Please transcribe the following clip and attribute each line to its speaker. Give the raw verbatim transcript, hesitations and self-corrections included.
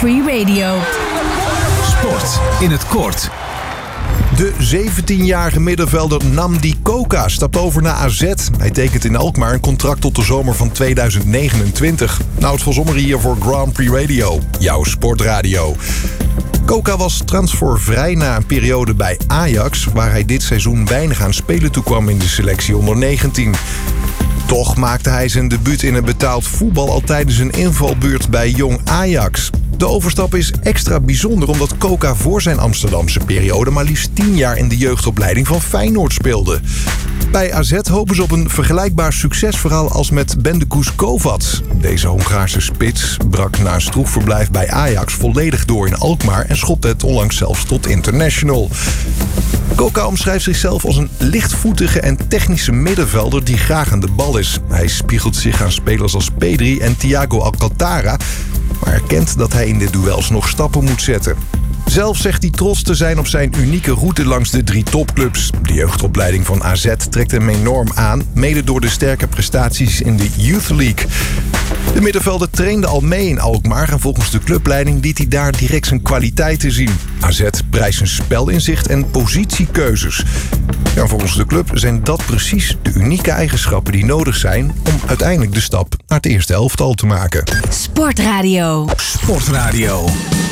Speaker 1: Free Radio.
Speaker 2: Sport in het kort.
Speaker 3: De zeventienjarige middenvelder Nnamdi Coca stapt over naar A Z. Hij tekent in Alkmaar een contract tot de zomer van tweeduizend negenentwintig. Nou, het van Sommer hier voor Grand Prix Radio, jouw sportradio. Coca was transfervrij na een periode bij Ajax, waar hij dit seizoen weinig aan spelen toekwam in de selectie onder negentien. Toch maakte hij zijn debuut in het betaald voetbal al tijdens een invalbeurt bij Jong Ajax. De overstap is extra bijzonder omdat Coca voor zijn Amsterdamse periode maar liefst tien jaar in de jeugdopleiding van Feyenoord speelde. Bij A Z hopen ze op een vergelijkbaar succesverhaal als met Bendekus Kovacs. Deze Hongaarse spits brak na een stroefverblijf bij Ajax volledig door in Alkmaar en schopte het onlangs zelfs tot international. Coca omschrijft zichzelf als een lichtvoetige en technische middenvelder die graag aan de bal is. Hij spiegelt zich aan spelers als Pedri en Thiago Alcantara, maar erkent dat hij in de duels nog stappen moet zetten. Zelf zegt hij trots te zijn op zijn unieke route langs de drie topclubs. De jeugdopleiding van A Z trekt hem enorm aan, mede door de sterke prestaties in de Youth League. De middenvelder trainde al mee in Alkmaar en volgens de clubleiding liet hij daar direct zijn kwaliteiten zien. A Z prijst zijn spelinzicht en positiekeuzes. Ja, volgens de club zijn dat precies de unieke eigenschappen die nodig zijn om uiteindelijk de stap naar het eerste elftal te maken.
Speaker 1: Sportradio.
Speaker 2: Sportradio.